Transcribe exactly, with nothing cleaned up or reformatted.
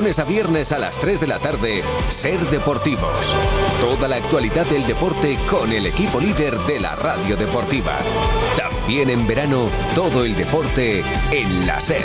lunes a viernes a las tres de la tarde, Ser Deportivos. Toda la actualidad del deporte con el equipo líder de la radio deportiva. También en verano, todo el deporte en la Ser.